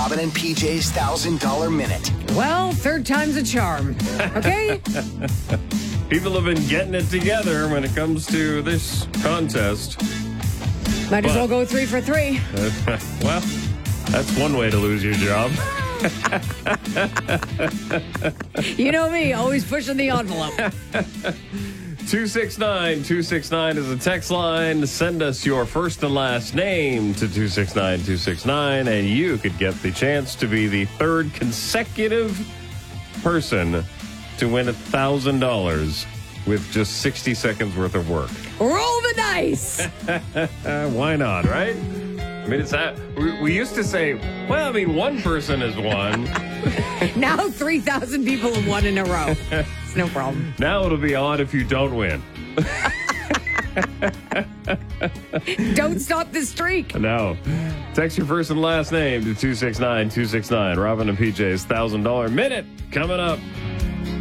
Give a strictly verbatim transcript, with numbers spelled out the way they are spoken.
Robin and P J's one thousand dollars Minute. Well, third time's a charm. Okay? People have been getting it together when it comes to this contest. Might as But- well go three for three. Well, that's one way to lose your job. You know me, always pushing the envelope. two six nine, two six nine is a text line. Send us your first and last name to two six nine, two six nine, and you could get the chance to be the third consecutive person to win one thousand dollars with just sixty seconds worth of work. Roll the dice. Uh, why not, right? I mean, it's that we, we used to say, well, I mean, one person has won. Now three thousand people have won in a row. It's no problem. Now it'll be odd if you don't win. Don't stop the streak. No. Text your first and last name to two six nine, two six nine. Robin and P J's one thousand dollars Minute coming up.